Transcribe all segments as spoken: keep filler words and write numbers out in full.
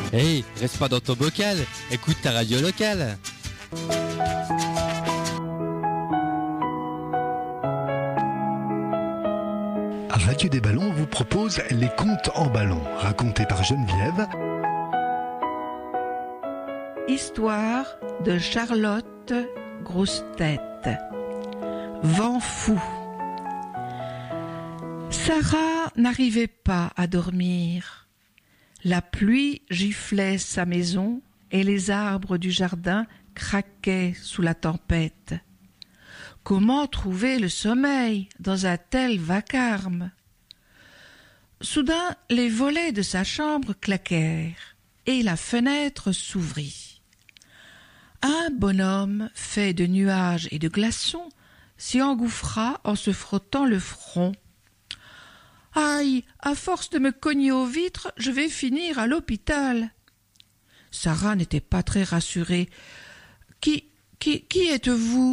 Hey, reste pas dans ton bocal, écoute ta radio locale. Radio des Ballons vous propose les contes en ballon, racontés par Geneviève. Histoire de Charlotte Grosse-Tête. Vent fou. Sarah n'arrivait pas à dormir. La pluie giflait sa maison et les arbres du jardin craquaient sous la tempête. Comment trouver le sommeil dans un tel vacarme? Soudain, les volets de sa chambre claquèrent et la fenêtre s'ouvrit. Un bonhomme fait de nuages et de glaçons s'y engouffra en se frottant le front. « Aïe, à force de me cogner aux vitres, je vais finir à l'hôpital. » Sarah n'était pas très rassurée. « Qui, qui, qui êtes-vous » ?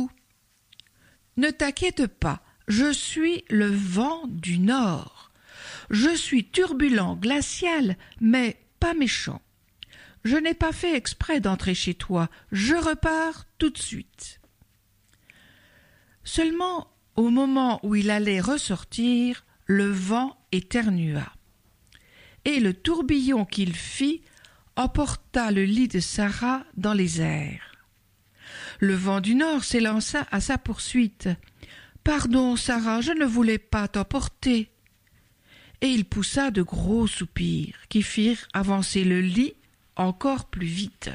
« Ne t'inquiète pas, je suis le vent du nord. Je suis turbulent, glacial, mais pas méchant. Je n'ai pas fait exprès d'entrer chez toi, je repars tout de suite. » Seulement, au moment où il allait ressortir, le vent éternua. Et le tourbillon qu'il fit emporta le lit de Sarah dans les airs. Le vent du nord s'élança à sa poursuite. « Pardon, Sarah, je ne voulais pas t'emporter. » Et il poussa de gros soupirs qui firent avancer le lit encore plus vite.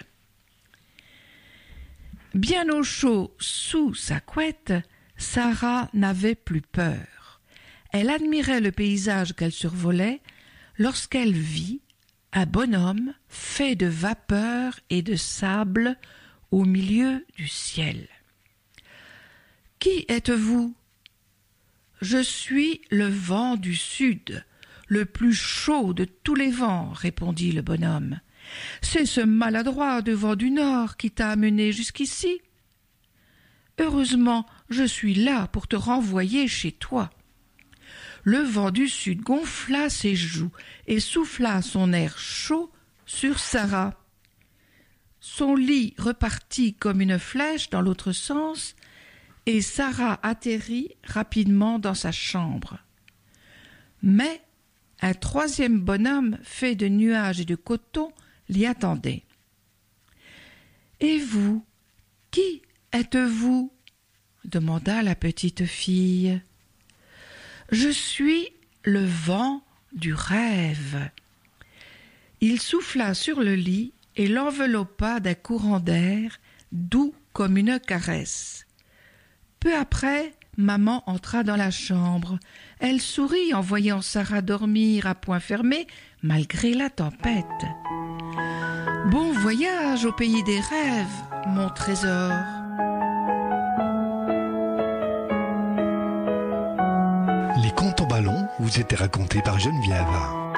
Bien au chaud sous sa couette, Sarah n'avait plus peur. Elle admirait le paysage qu'elle survolait lorsqu'elle vit un bonhomme fait de vapeur et de sable au milieu du ciel. « Qui êtes-vous » ? « Je suis le vent du sud, le plus chaud de tous les vents, » répondit le bonhomme. « C'est ce maladroit de vent du nord qui t'a amené jusqu'ici. Heureusement, je suis là pour te renvoyer chez toi. » Le vent du sud gonfla ses joues et souffla son air chaud sur Sarah. Son lit repartit comme une flèche dans l'autre sens et Sarah atterrit rapidement dans sa chambre. Mais un troisième bonhomme fait de nuages et de coton l'y attendait. « Et vous, qui êtes-vous » demanda la petite fille. « Je suis le vent du rêve. » Il souffla sur le lit et l'enveloppa d'un courant d'air doux comme une caresse. Peu après, maman entra dans la chambre. Elle sourit en voyant Sarah dormir à poings fermés malgré la tempête. « Bon voyage au pays des rêves, mon trésor !» Les contes en ballon vous étaient racontés par Geneviève.